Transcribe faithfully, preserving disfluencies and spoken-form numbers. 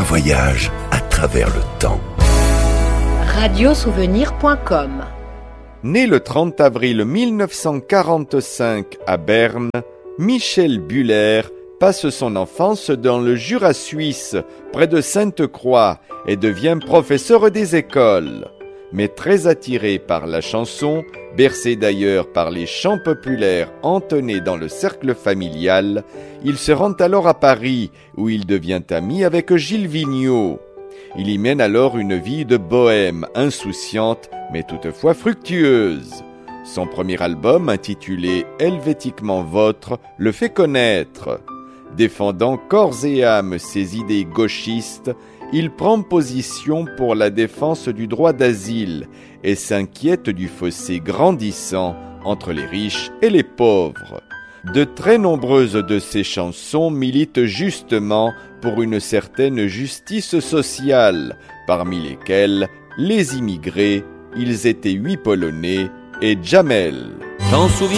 voyage à travers le temps. radiosouvenir point com. Né le trente avril mille neuf cent quarante-cinq à Berne, Michel Buller passe son enfance dans le Jura suisse, près de Sainte-Croix, et devient professeur des écoles. Mais très attiré par la chanson, bercé d'ailleurs par les chants populaires entonnés dans le cercle familial, il se rend alors à Paris, où il devient ami avec Gilles Vigneault. Il y mène alors une vie de bohème insouciante, mais toutefois fructueuse. Son premier album, intitulé « Helvétiquement Vôtre », le fait connaître. Défendant corps et âme ses idées gauchistes, il prend position pour la défense du droit d'asile et s'inquiète du fossé grandissant entre les riches et les pauvres. De très nombreuses de ses chansons militent justement pour une certaine justice sociale, parmi lesquelles les immigrés, ils étaient huit Polonais et Jamel. T'en souviens